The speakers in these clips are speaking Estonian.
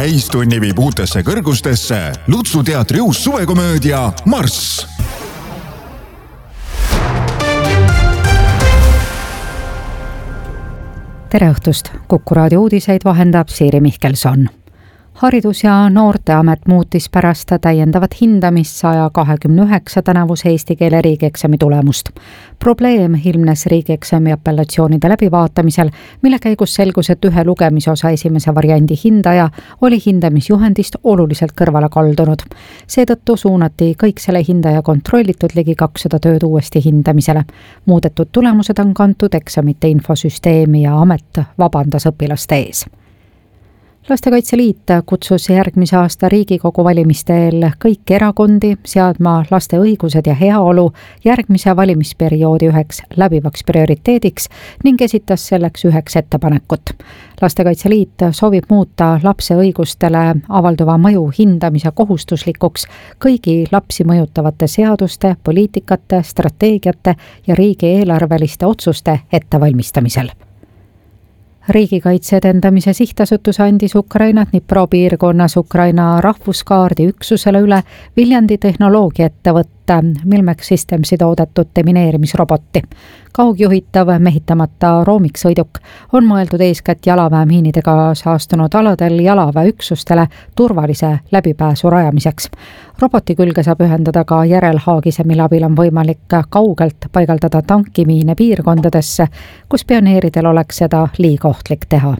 täistunni viib uutesse kõrgustesse Lutsu teatri uus suvekomöödia Marss. Tere õhtust! Kuku raadio uudiseid vahendab Siiri Mihkelson. Haridus- ja Noorteamet muutis pärast täiendavat hindamist 129 tänavuse eesti keele riigieksami tulemust. Probleem ilmnes riigieksami apellatsioonide läbivaatamisel, mille käigus selgus, et ühe lugemisosa esimese variandi hindaja oli hindamisjuhendist oluliselt kõrvale kaldunud. Seetõttu suunati kõik selle hindaja kontrollitud ligi 200 tööd uuesti hindamisele. Muudetud tulemused on kantud eksamite infosüsteemi ja amet vabandas õpilaste ees. Lastekaitse Liit kutsus järgmise aasta Riigikogu valimiste eel kõiki erakondi seadma laste õigused ja heaolu järgmise valimisperioodi üheks läbivaks prioriteediks ning esitas selleks 9 ettepanekut. Lastekaitse Liit soovib muuta lapse õigustele avalduva mõju hindamise kohustuslikuks kõigi lapsi mõjutavate seaduste, poliitikate, strateegiate ja riigieelarveliste otsuste ettevalmistamisel. Riigikaitse edendamise sihtasutus andis Ukraina Dnipro piirkonnas Ukraina rahvuskaardi üksusele üle Viljandi tehnoloogiaettevõtte Milmex Systemsi toodetud demineerimisroboti. Kaugjuhitav mehitamata roomiksõiduk on mõeldud eeskätt jalaväemiinidega saastunud aladel jalaväeüksustele turvalise läbipääsu rajamiseks. Roboti külge saab ühendada ka järelhaagise, mille abil on võimalik kaugelt paigaldada tankimiine piirkondadesse, kus pioneeridel oleks seda liiga ohtlik teha.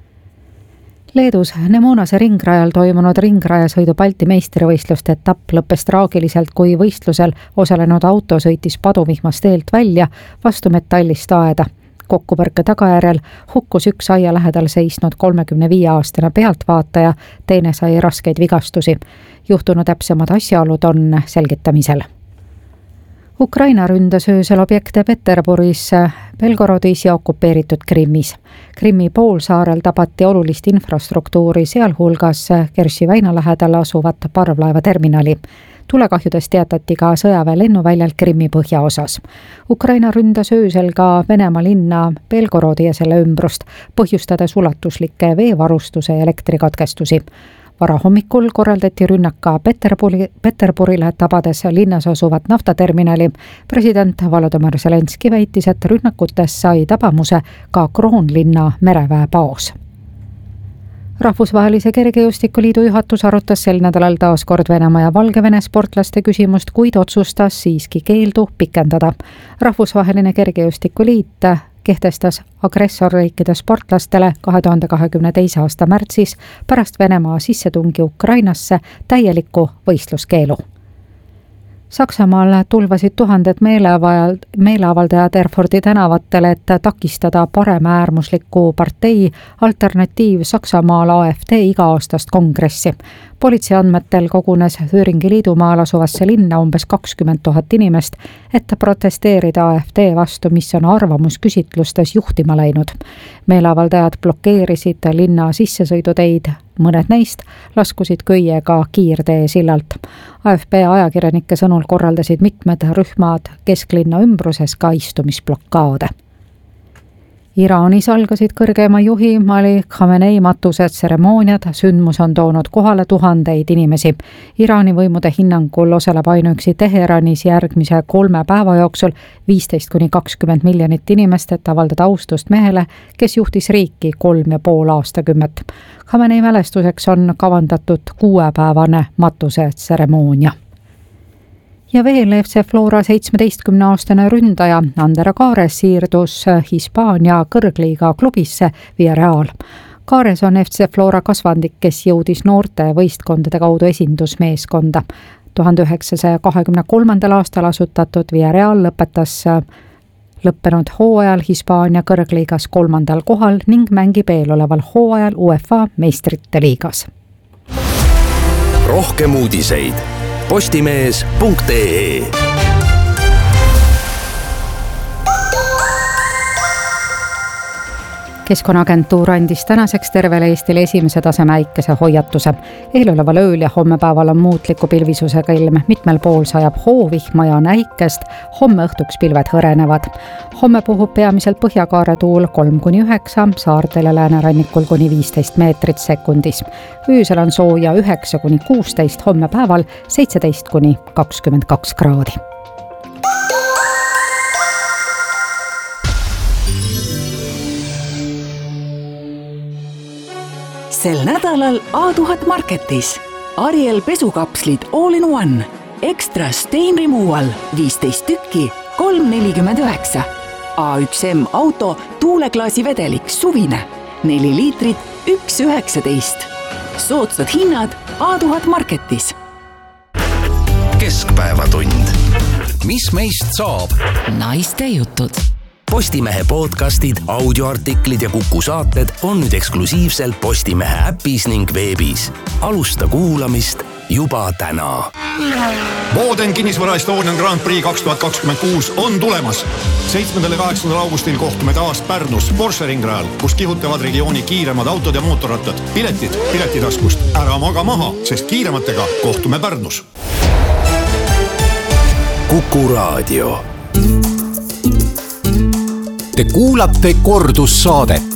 Leedus Nemonase ringrajal toimunud ringrajasõidu Balti meistrivõistluste etapp lõppes traagiliselt, kui võistlusel osalenud auto sõitis paduvihmast teelt välja vastu metallist aeda. Kokkupõrke tagajärjel hukkus üks aia lähedal seisnud 35-aastane pealtvaataja, teine sai raskeid vigastusi. Juhtunu täpsemad asjaolud on selgitamisel. Ukraina ründas öösel objekte Peterburis, Belgorodis ja okupeeritud Krimmis. Krimmi poolsaarel tabati olulist infrastruktuuri, sealhulgas Kerši väina lähedal asuvat parvlaevaterminali. Tulekahjudest teatati ka sõjaväe lennuväljalt Krimmi põhjaosas. Ukraina ründas öösel ka Venemaa linna Belgorodi ja selle ümbrust, põhjustades ulatuslikke veevarustuse ja elektrikatkestusi. Varahommikul korraldati rünnak ka Peterburile, tabades linnas asuvat naftaterminali. President Volodymyr Zelenski väitis, et rünnakutes sai tabamuse ka Kroonlinna mereväe paos. Rahvusvahelise kergejõustikuliidu juhatus arutas sel nädalal taas kord Venemaa ja Valgevene sportlaste küsimust, kuid otsustas siiski keeldu pikendada. Rahvusvaheline kergejõustikuliit kehtestas agressorriikide sportlastele 2022. aasta märtsis pärast Venemaa sissetungi Ukrainasse täieliku võistluskeelu. Saksamaal tulvasid tuhanded meeleavaldajad Erfurti tänavatele, et takistada paremäärmusliku partei Alternatiiv Saksamaal AfD iga-aastast kongressi. Politsei andmetel kogunes Thüringi liidumaal asuvasse linna umbes 20 000 inimest, et protesteerida AfD vastu, mis on arvamusküsitlustes juhtima läinud. Meeleavaldajad blokeerisid linna sissesõiduteid, mõned neist laskusid köiega kiirtee sillalt. AfD ajakirjanike sõnul korraldasid mitmed rühmad kesklinna ümbruses ka istumisblokaade. Iraanis algasid kõrgema juhi Ali Khamenei matused tseremooniad, sündmus on toonud kohale tuhandeid inimesi. Iraani võimude hinnangul osaleb ainuüksi Teheranis järgmise 3 päeva jooksul 15–20 miljonit inimest, et avaldada austust mehele, kes juhtis riiki 3,5 aastakümmet. Khamenei mälestuseks on kavandatud 6-päevane matuse tseremoonia. Ja veel FC Flora 17-aastane ründaja Ander Kaares siirdus Hispaania kõrgliiga klubisse Villarreal. Kaares on FC Flora kasvandik, kes jõudis noorte võistkondade kaudu esindusmeeskonda. 1923. aastal asutatud Villarreal lõpetas lõppenud hooajal Hispaania kõrgliigas 3. kohal ning mängib eeloleval hooajal UEFA meistrite liigas. Rohkem uudiseid postimees.ee. Keskkonnaagentuur andis tänaseks tervele Eestile esimese taseme äikese hoiatuse. Eeloleval ööl ja hommepäeval on muutliku pilvisusega ilm. Mitmel pool sajab hoovihma ja on äikest. Homme õhtuks pilved hõrenevad. Homme puhub peamiselt põhjakaare tuul 3-9, saartele läänerannikul kuni 15 meetrit sekundis. Öösel on sooja 9-16, hommepäeval 17-22 kraadi. Sel nädalal A1000 Marketis Ariel pesukapslid all in one, extra stain removal 15 tükki, 3,49. A1M auto tuuleklaasi vedelik suvine 4 liitrit, 1,19. Soodsad hinnad A1000 Marketis. Keskpäevatund. Mis meist saab? Naiste jutud. Postimehe podcastid, audioartiklid ja Kuku saated on nüüd eksklusiivselt Postimehe äpis ning veebis. Alusta kuulamist juba täna. Boden kinnisvara Estonian Grand Prix 2026 on tulemas. 7. ja 8. augustil kohtume taas Pärnus Porsche ringrajal, kus kihutavad regiooni kiiremad autod ja mootorrattad. Piletid piletitaskust. Ära maga maha, sest kiirematega kohtume Pärnus. Kuku raadio. Te kuulate kordussaadet.